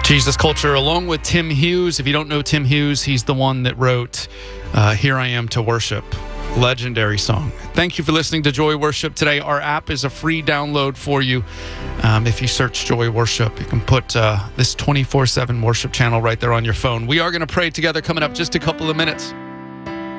Jesus Culture, along with Tim Hughes. If you don't know Tim Hughes, he's the one that wrote Here I Am to Worship. Legendary song. Thank you for listening to Joy Worship today. Our app is a free download for you. If you search Joy Worship, you can put this 24/7 worship channel right there on your phone. We are going to pray together coming up just a couple of minutes.